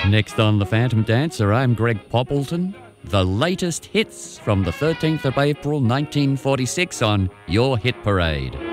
Next on The Phantom Dancer, I'm Greg Poppleton. The latest hits from the 13th of April 1946 on Your Hit Parade.